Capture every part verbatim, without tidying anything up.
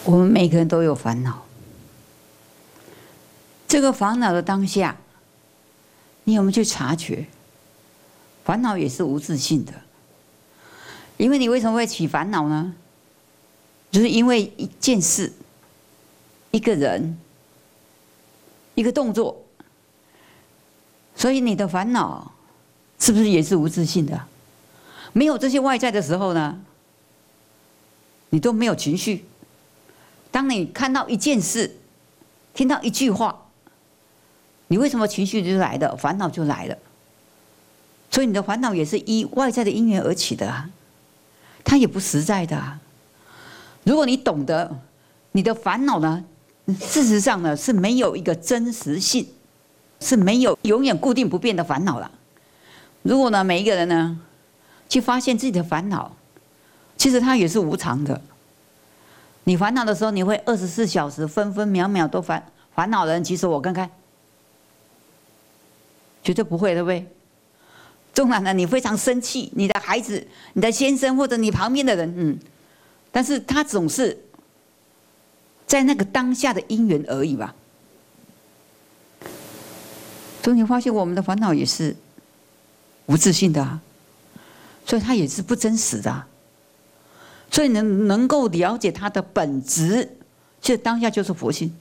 我们每个人都有烦恼，这个烦恼的当下，你有没有去察觉？烦恼也是无自性的，因为你为什么会起烦恼呢？就是因为一件事、一个人、一个动作，所以你的烦恼是不是也是无自性的？没有这些外在的时候呢，你都没有情绪。当你看到一件事，听到一句话，你为什么情绪就来了，烦恼就来了？所以你的烦恼也是依外在的因缘而起的啊，它也不实在的啊。如果你懂得你的烦恼呢，事实上呢是没有一个真实性，是没有永远固定不变的烦恼了。如果呢每一个人呢去发现自己的烦恼，其实它也是无常的。你烦恼的时候，你会二十四小时分分秒秒都烦烦恼人，其实我看看，绝对不会，对不对？纵然呢你非常生气，你的孩子、你的先生或者你旁边的人，嗯，但是他总是在那个当下的因缘而已吧。所以你发现我们的烦恼也是无自性的啊，所以它也是不真实的啊。所以能能够了解它的本质，其实当下就是佛性。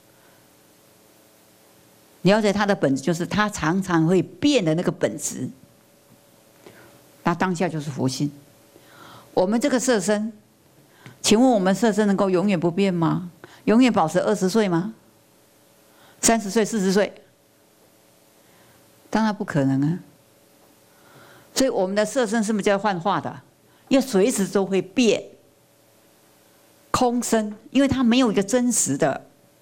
了解它的本质，就是它常常会变的那个本质，那当下就是佛性。我们这个色身，请问我们色身能够永远不变吗？永远保持二十岁吗？三十岁、四十岁？当然不可能啊。所以我们的色身是不是叫幻化的？因为随时都会变，空身，因为它没有一个真实的。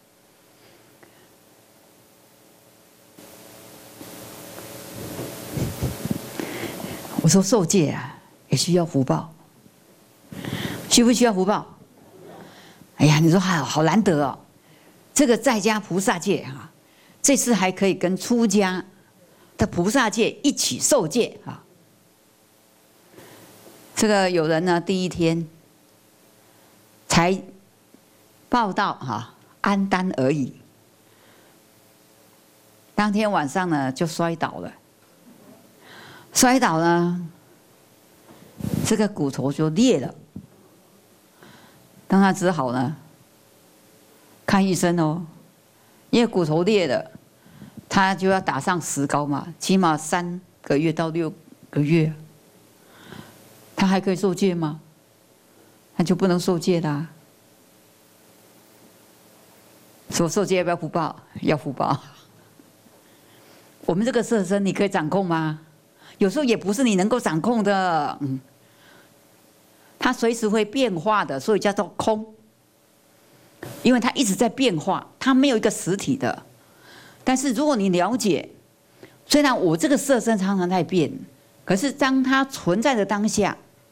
我说受戒啊，也需要福报，需不需要福报？哎呀，你说好好难得哦，这个在家菩萨戒啊，这次还可以跟出家的菩萨戒一起受戒啊。这个有人呢，第一天才报道哈安单而已，当天晚上呢就摔倒了，摔倒呢，这个骨头就裂了，当他只好呢看医生哦，因为骨头裂了，他就要打上石膏嘛，起码三个月到六个月。他还可以受戒吗？他就不能受戒啦、啊。说受戒要不要福报？要福报。我们这个色身你可以掌控吗？有时候也不是你能够掌控的，嗯，它随时会变化的，所以叫做空。因为它一直在变化，它没有一个实体的。但是如果你了解，虽然我这个色身常常在变，可是当它存在的当下，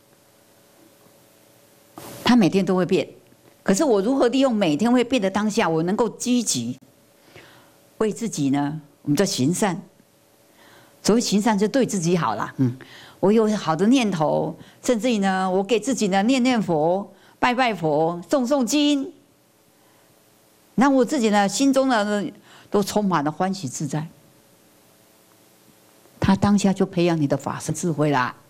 它每天都会变，可是我如何利用每天会变的当下，我能够积极为自己呢？我们叫行善。所谓行善，就对自己好啦。嗯，我有好的念头，甚至于呢，我给自己呢念念佛、拜拜佛、诵诵经，让我自己呢心中呢都充满了欢喜自在。他当下就培养你的法身智慧啦。